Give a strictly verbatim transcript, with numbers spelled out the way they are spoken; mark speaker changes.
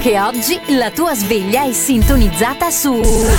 Speaker 1: Che oggi la tua sveglia è sintonizzata su